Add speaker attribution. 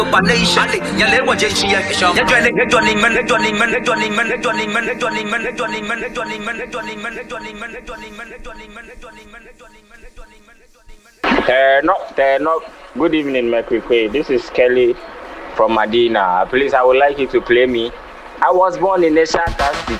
Speaker 1: No. Good evening, Mekwe. This is Kelly from Medina. Please, I would like you to play me. I was born in the Shaka City.